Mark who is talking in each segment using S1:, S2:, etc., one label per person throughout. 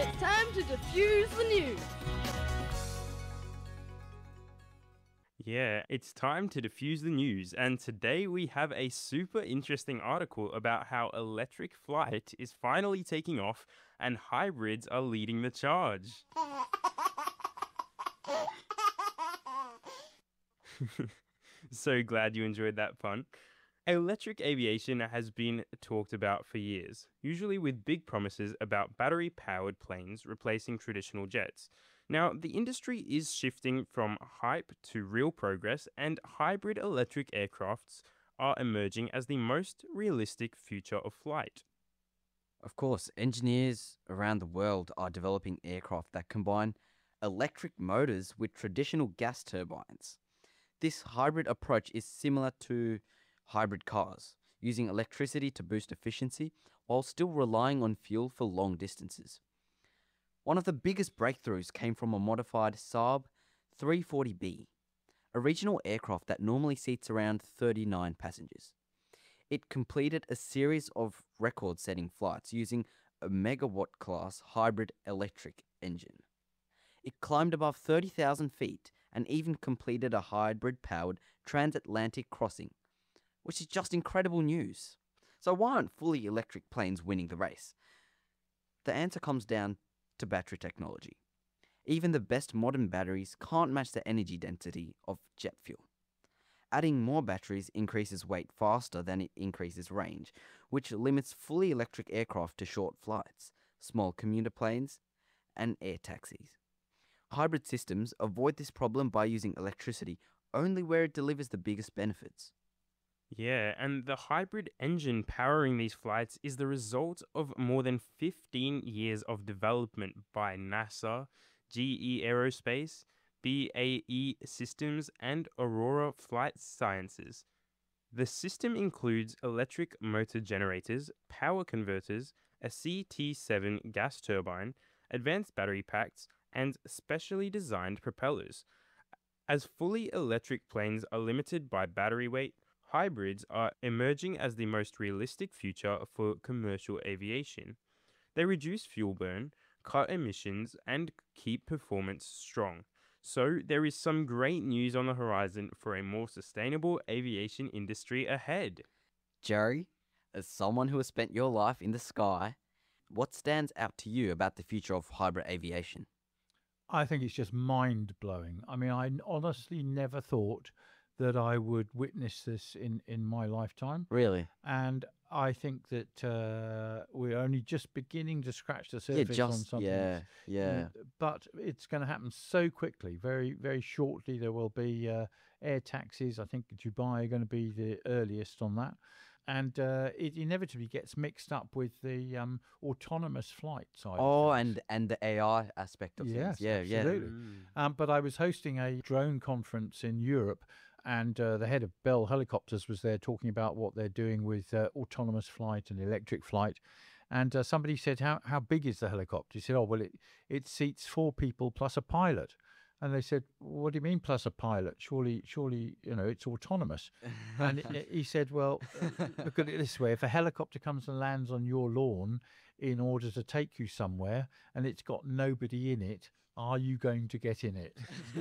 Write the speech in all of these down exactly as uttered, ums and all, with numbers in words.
S1: It's time to diffuse the news.
S2: Yeah, it's time to diffuse the news, and today we have a super interesting article about how electric flight is finally taking off and hybrids are leading the charge. So glad you enjoyed that pun. Electric aviation has been talked about for years, usually with big promises about battery-powered planes replacing traditional jets. Now, the industry is shifting from hype to real progress, and hybrid electric aircrafts are emerging as the most realistic future of flight.
S3: Of course, engineers around the world are developing aircraft that combine electric motors with traditional gas turbines. This hybrid approach is similar to hybrid cars, using electricity to boost efficiency while still relying on fuel for long distances. One of the biggest breakthroughs came from a modified Saab three forty B, a regional aircraft that normally seats around thirty-nine passengers. It completed a series of record-setting flights using a megawatt-class hybrid electric engine. It climbed above thirty thousand feet and even completed a hybrid-powered transatlantic crossing, which is just incredible news. So why aren't fully electric planes winning the race? The answer comes down to battery technology. Even the best modern batteries can't match the energy density of jet fuel. Adding more batteries increases weight faster than it increases range, which limits fully electric aircraft to short flights, small commuter planes, and air taxis. Hybrid systems avoid this problem by using electricity only where it delivers the biggest benefits.
S2: Yeah, and the hybrid engine powering these flights is the result of more than fifteen years of development by NASA, G E Aerospace, B A E Systems, and Aurora Flight Sciences. The system includes electric motor generators, power converters, a C T seven gas turbine, advanced battery packs, and specially designed propellers. As fully electric planes are limited by battery weight, hybrids are emerging as the most realistic future for commercial aviation. They reduce fuel burn, cut emissions, and keep performance strong. So there is some great news on the horizon for a more sustainable aviation industry ahead.
S3: Jerry, as someone who has spent your life in the sky, what stands out to you about the future of hybrid aviation?
S4: I think it's just mind-blowing. I mean, I honestly never thought that I would witness this in, in my lifetime.
S3: Really?
S4: And I think that uh, we're only just beginning to scratch the
S3: Yeah,
S4: surface on
S3: just,
S4: something.
S3: yeah,
S4: that's-
S3: yeah.
S4: But it's going to happen so quickly. Very, very shortly, there will be uh, air taxis. I think Dubai are going to be the earliest on that. And uh, it inevitably gets mixed up with the um, autonomous flight side.
S3: Oh,
S4: of things.
S3: and and the A I aspect of
S4: Yes,
S3: things. Yeah, yeah.
S4: absolutely. Um, but I was hosting a drone conference in Europe, and uh, the head of Bell Helicopters was there talking about what they're doing with uh, autonomous flight and electric flight. And uh, somebody said, how, how big is the helicopter? He said, oh, well, it, it seats four people plus a pilot. And they said, what do you mean plus a pilot? Surely, surely, you know, it's autonomous. And he said, well, look at it this way. If a helicopter comes and lands on your lawn in order to take you somewhere and it's got nobody in it, are you going to get in it?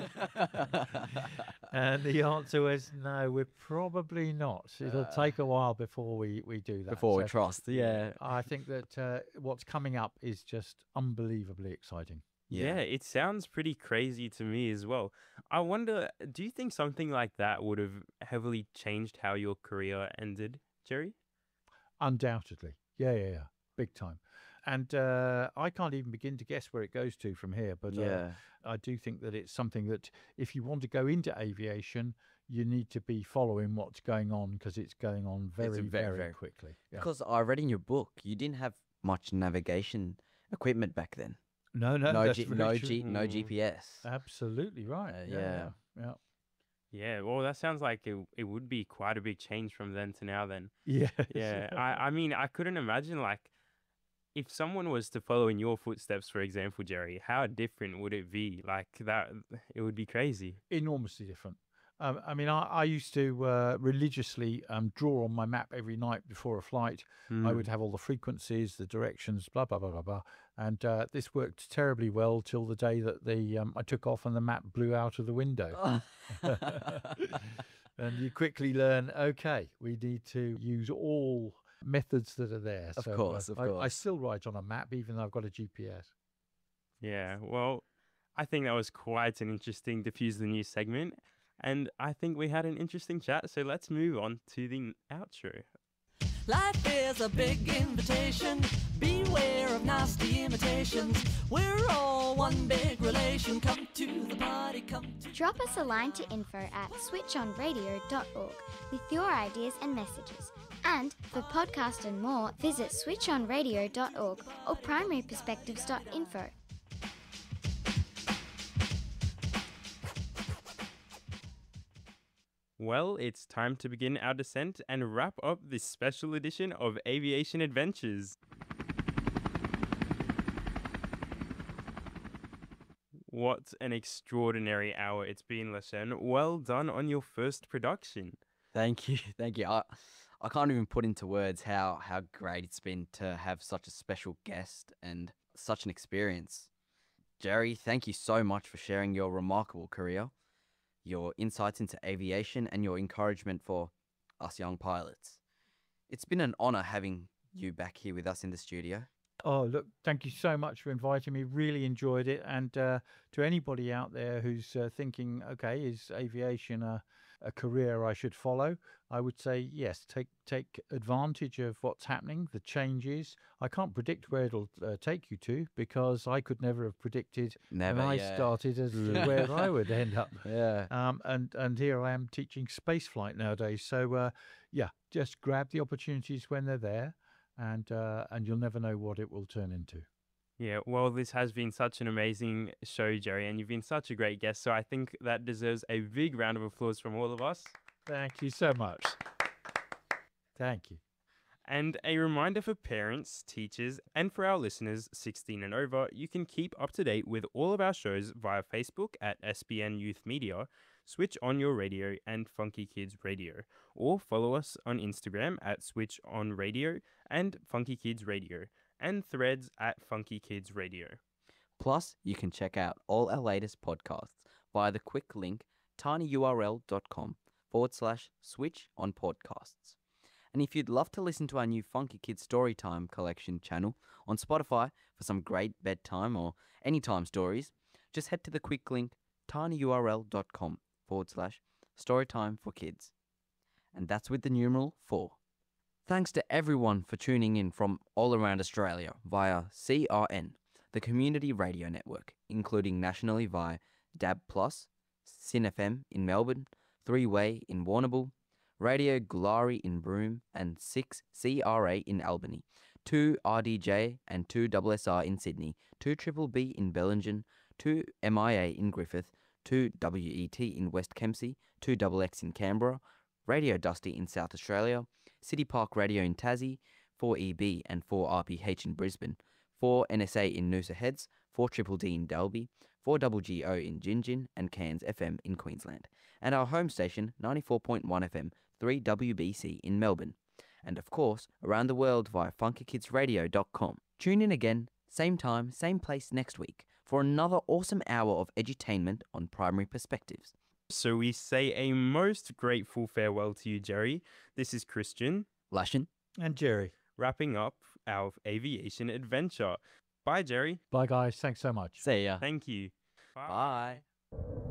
S4: And the answer was, no, we're probably not. It'll uh, take a while before we, we do that.
S3: Before
S4: so
S3: we trust, yeah.
S4: I think that uh, what's coming up is just unbelievably exciting.
S2: Yeah. yeah, it sounds pretty crazy to me as well. I wonder, do you think something like that would have heavily changed how your career ended, Jerry?
S4: Undoubtedly. Yeah, yeah, yeah. Big time. And uh, I can't even begin to guess where it goes to from here. But uh,
S3: Yeah.
S4: I do think that it's something that if you want to go into aviation, you need to be following what's going on because it's going on very,
S3: very,
S4: very,
S3: very-
S4: quickly. Yeah.
S3: Because I read in your book, you didn't have much navigation equipment back then.
S4: No, no,
S3: No,
S4: that's
S3: G-
S4: very
S3: no,
S4: true.
S3: G- no G P S.
S4: Absolutely right.
S3: Uh,
S4: yeah,
S3: yeah.
S4: yeah, yeah.
S2: Yeah, well, that sounds like it, it would be quite a big change from then to now then.
S4: Yes.
S2: Yeah, I, I mean, I couldn't imagine, like, if someone was to follow in your footsteps, for example, Jerry, how different would it be? Like, that, it would be crazy.
S4: Enormously different. Um, I mean, I, I used to uh, religiously um, draw on my map every night before a flight. I would have all the frequencies, the directions, blah blah blah blah blah, and uh, this worked terribly well till the day that the um, I took off and the map blew out of the window. And you quickly learn, okay, we need to use all methods that are there.
S3: Of
S4: So, uh,
S3: course, of
S4: I, I
S3: course.
S4: still write on a map, even though I've got a G P S.
S2: Yeah, well, I think that was quite an interesting Diffuse the News segment. And I think we had an interesting chat. So let's move on to the outro.
S5: Life is a big invitation. Beware of nasty imitations. We're all one big relation. Come to the party, come to...
S6: Drop us a line to info at switch on radio dot org with your ideas and messages. And for podcast and more, visit switch on radio dot org or primary perspectives dot info.
S2: Well, it's time to begin our descent and wrap up this special edition of Aviation Adventures. What an extraordinary hour it's been, Lashen. Well done on your first production.
S3: Thank you, thank you. I, I can't even put into words how, how great it's been to have such a special guest and such an experience. Jerry, thank you so much for sharing your remarkable career, your insights into aviation, and your encouragement for us young pilots. It's been an honour having you back here with us in the studio.
S4: Oh, look, thank you so much for inviting me. Really enjoyed it. And uh, to anybody out there who's uh, thinking, okay, is aviation a, a career I should follow? I would say, yes, take take advantage of what's happening, the changes. I can't predict where it'll uh, take you to, because I could never have predicted
S3: Never,
S4: when I
S3: yeah.
S4: started as to where I would end up.
S3: Yeah.
S4: Um, and, and here I am teaching space flight nowadays. So, uh, yeah, just grab the opportunities when they're there. And uh, and you'll never know what it will turn into.
S2: Yeah, well, this has been such an amazing show, Jerry, and you've been such a great guest. So I think that deserves a big round of applause from all of us.
S4: Thank you so much. Thank you.
S2: And a reminder for parents, teachers, and for our listeners sixteen and over, you can keep up to date with all of our shows via Facebook at S B N Youth Media, Switch On Your Radio, and Funky Kids Radio, or follow us on Instagram at Switch On Radio and Funky Kids Radio, and Threads at Funky Kids Radio.
S3: Plus, you can check out all our latest podcasts via the quick link tinyurl.com forward slash switch on podcasts. And if you'd love to listen to our new Funky Kids Storytime collection channel on Spotify for some great bedtime or anytime stories, just head to the quick link tinyurl.com forward slash storytime for kids. And that's with the numeral four. Thanks to everyone for tuning in from all around Australia via C R N, the community radio network, including nationally via D A B plus, Sin F M in Melbourne, three way in Warrnambool, Radio Glory in Broome, and six C R A in Albany, two R D J and two S S R in Sydney, two Triple B in Bellingen, two M I A in Griffith, two W E T in West Kempsey, two X X in Canberra, Radio Dusty in South Australia, City Park Radio in Tassie, four E B and four R P H in Brisbane, four N S A in Noosa Heads, four Triple D in Dalby, four G G O in Gingin, and Cairns F M in Queensland, and our home station ninety-four point one F M, three W B C in Melbourne, and of course around the world via funky kids radio dot com. Tune in again, same time, same place next week for another awesome hour of edutainment on Primary Perspectives.
S2: So we say a most grateful farewell to you, Jerry. This is Christian,
S3: Lashin.
S4: And Jerry.
S2: wrapping up our aviation adventure. Bye, Jerry.
S4: Bye, guys. Thanks so much.
S3: See ya.
S2: Thank you.
S3: Bye.